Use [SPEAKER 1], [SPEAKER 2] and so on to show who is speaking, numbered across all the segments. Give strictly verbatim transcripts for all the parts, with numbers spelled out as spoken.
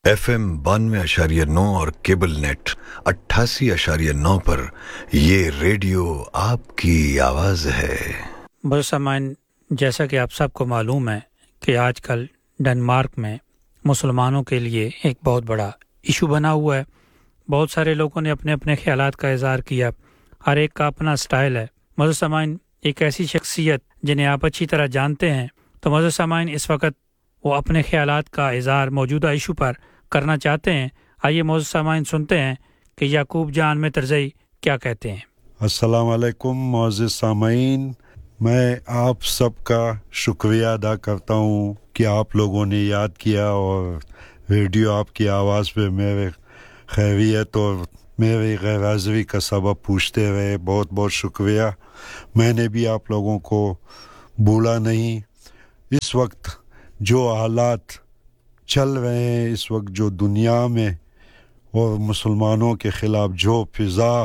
[SPEAKER 1] F M بانوے اشاریہ نو اور کیبل نیٹ اٹھاسی اشاریہ نو پر یہ ریڈیو آپ کی آواز ہے۔
[SPEAKER 2] بس سامعین، جیسا کہ آپ سب کو معلوم ہے کہ آج کل ڈنمارک میں مسلمانوں کے لیے ایک بہت بڑا ایشو بنا ہوا ہے۔ بہت سارے لوگوں نے اپنے اپنے خیالات کا اظہار کیا، ہر ایک کا اپنا سٹائل ہے۔ مزید سامعین، ایک ایسی شخصیت جنہیں آپ اچھی طرح جانتے ہیں، تو مزید سامعین اس وقت وہ اپنے خیالات کا اظہار موجودہ ایشو پر کرنا چاہتے ہیں۔ آئیے موجود سامعین سنتے ہیں کہ یعقوب جان میں ترزئی کیا کہتے ہیں۔
[SPEAKER 3] السلام علیکم معزز سامعین، میں آپ سب کا شکریہ ادا کرتا ہوں کہ آپ لوگوں نے یاد کیا اور ریڈیو آپ کی آواز پہ میرے خیریت اور میری غیر حاضری کا سبب پوچھتے رہے، بہت بہت شکریہ۔ میں نے بھی آپ لوگوں کو بھولا نہیں۔ اس وقت جو حالات چل رہے ہیں، اس وقت جو دنیا میں اور مسلمانوں کے خلاف جو فضا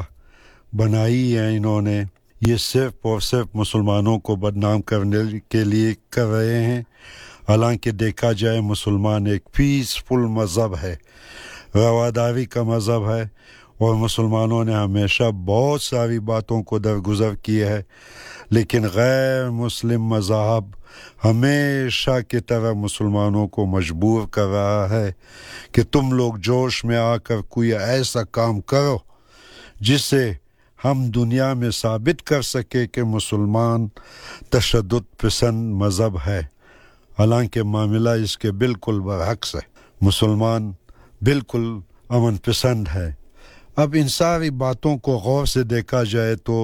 [SPEAKER 3] بنائی ہے انہوں نے، یہ صرف اور صرف مسلمانوں کو بدنام کرنے کے لیے کر رہے ہیں۔ حالانکہ دیکھا جائے مسلمان ایک پیسفل مذہب ہے، رواداری کا مذہب ہے، اور مسلمانوں نے ہمیشہ بہت ساری باتوں کو درگزر کیا ہے، لیکن غیر مسلم مذاہب ہمیشہ کی طرح مسلمانوں کو مجبور کر رہا ہے کہ تم لوگ جوش میں آ کر کوئی ایسا کام کرو جس سے ہم دنیا میں ثابت کر سکے کہ مسلمان تشدد پسند مذہب ہے، حالانکہ معاملہ اس کے بالکل برعکس ہے۔ مسلمان بالکل امن پسند ہے۔ اب ان ساری باتوں کو غور سے دیکھا جائے تو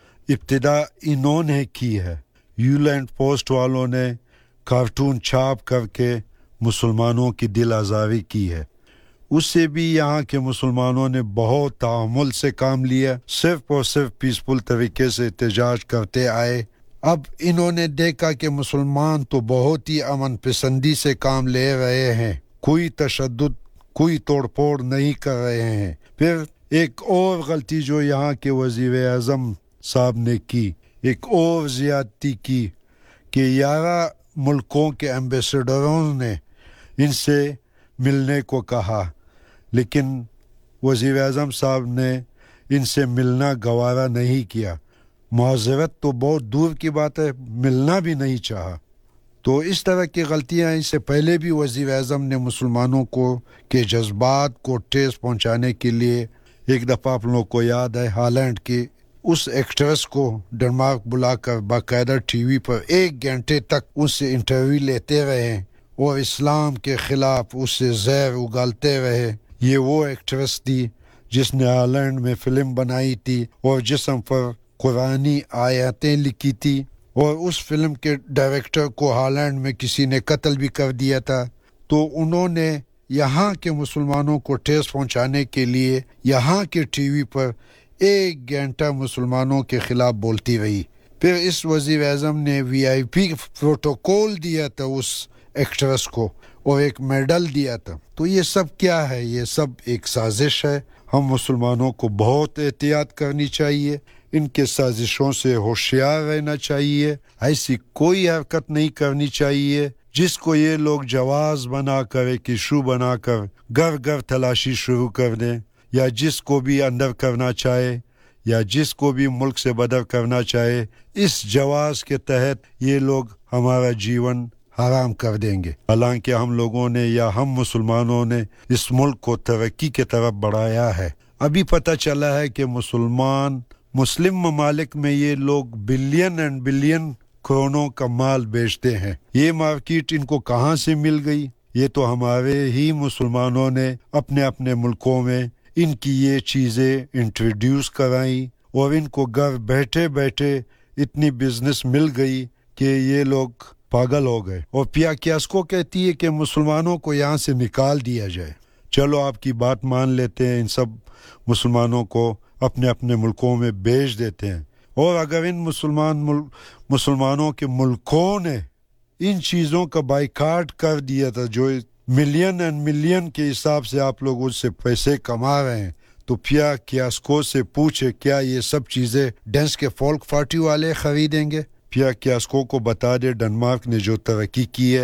[SPEAKER 3] ابتدا انہوں نے کی ہے۔ یو لینڈ پوسٹ والوں نے کارٹون چھاپ کر کے مسلمانوں کی دل آزاری کی ہے۔ اس سے بھی یہاں کے مسلمانوں نے بہت تحمل سے کام لیا، صرف اور صرف پیسفل طریقے سے احتجاج کرتے آئے۔ اب انہوں نے دیکھا کہ مسلمان تو بہت ہی امن پسندی سے کام لے رہے ہیں، کوئی تشدد، کوئی توڑ پھوڑ نہیں کر رہے ہیں۔ پھر ایک اور غلطی جو یہاں کے وزیر اعظم صاحب نے کی، ایک اور زیادتی کی کہ گیارہ ملکوں کے ایمبیسڈروں نے ان سے ملنے کو کہا، لیکن وزیر اعظم صاحب نے ان سے ملنا گوارا نہیں کیا۔ معذرت تو بہت دور کی بات ہے، ملنا بھی نہیں چاہا۔ تو اس طرح کی غلطیاں اس سے پہلے بھی وزیر اعظم نے مسلمانوں کو کے جذبات کو ٹھیس پہنچانے کے لیے، ایک دفعہ آپ لوگوں کو یاد ہے ہالینڈ کی اس ایکٹریس کو ڈنمارک بلا کر باقاعدہ ٹی وی پر ایک گھنٹے تک اس سے انٹرویو لیتے رہے اور اسلام کے خلاف اس سے زہر اگالتے رہے۔ یہ وہ ایکٹریس تھی جس نے ہالینڈ میں فلم بنائی تھی اور جسم پر قرآنی آیاتیں لکھی تھی، اور اس فلم کے ڈائریکٹر کو ہالینڈ میں کسی نے قتل بھی کر دیا تھا۔ تو انہوں نے یہاں کے مسلمانوں کو ٹھیس پہنچانے کے لیے یہاں کے ٹی وی پر ایک گھنٹہ مسلمانوں کے خلاف بولتی رہی۔ پھر اس وزیر اعظم نے وی آئی پی پروٹوکول دیا تھا اس ایکٹریس کو اور ایک میڈل دیا تھا۔ تو یہ سب کیا ہے؟ یہ سب ایک سازش ہے۔ ہم مسلمانوں کو بہت احتیاط کرنی چاہیے، ان کے سازشوں سے ہوشیار رہنا چاہیے، ایسی کوئی حرکت نہیں کرنی چاہیے جس کو یہ لوگ جواز بنا کر، ایک ایشو بنا کر گھر گھر تلاشی شروع کر دیں، یا جس کو بھی اندر کرنا چاہے یا جس کو بھی ملک سے بدر کرنا چاہے، اس جواز کے تحت یہ لوگ ہمارا جیون حرام کر دیں گے۔ حالانکہ ہم لوگوں نے یا ہم مسلمانوں نے اس ملک کو ترقی کی طرف بڑھایا ہے۔ ابھی پتہ چلا ہے کہ مسلمان مسلم ممالک میں یہ لوگ بلین اینڈ بلین کروڑوں کا مال بیچتے ہیں۔ یہ مارکیٹ ان کو کہاں سے مل گئی؟ یہ تو ہمارے ہی مسلمانوں نے اپنے اپنے ملکوں میں ان کی یہ چیزیں انٹروڈیوس کرائیں، اور ان کو گھر بیٹھے بیٹھے اتنی بزنس مل گئی کہ یہ لوگ پاگل ہو گئے۔ اور پیا کیاسکو کہتی ہے کہ مسلمانوں کو یہاں سے نکال دیا جائے۔ چلو آپ کی بات مان لیتے ہیں، ان سب مسلمانوں کو اپنے اپنے ملکوں میں بیچ دیتے ہیں۔ اور اگر ان مسلمان مل... مسلمانوں کے ملکوں نے ان چیزوں کا بائیکاٹ کر دیا تھا، جو ملین اینڈ ملین کے حساب سے آپ لوگ اس سے پیسے کما رہے ہیں، تو پیا کیاسکو سے پوچھے کیا یہ سب چیزیں ڈینس کے فولک پارٹی والے خریدیں گے؟ پیا کیاسکو کو بتا دے ڈنمارک نے جو ترقی کی ہے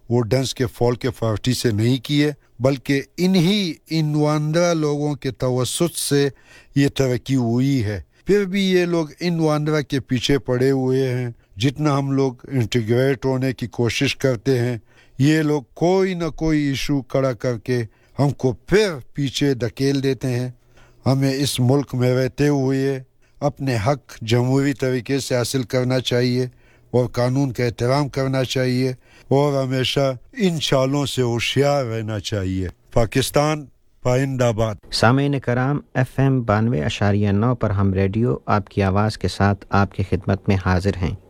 [SPEAKER 3] وہ ڈنس کے فال کے فارٹی سے نہیں کیے بلکہ انہی انواندرا لوگوں کے توسط سے یہ ترقی ہوئی ہے پھر بھی یہ لوگ انواندرا کے پیچھے پڑے ہوئے ہیں جتنا ہم لوگ انٹیگریٹ ہونے کی کوشش کرتے ہیں یہ لوگ کوئی نہ کوئی ایشو کھڑا کر کے ہم کو پھر پیچھے دھکیل دیتے ہیں ہمیں اس ملک میں رہتے ہوئے اپنے حق جمہوری طریقے سے حاصل کرنا چاہیے اور قانون کا احترام کرنا چاہیے اور ہمیشہ ان چالوں سے ہوشیار رہنا چاہیے پاکستان پائند آباد
[SPEAKER 4] سامعین کرام ایف ایم بانوے اشاریہ نو پر ہم ریڈیو آپ کی آواز کے ساتھ آپ کی خدمت میں حاضر ہیں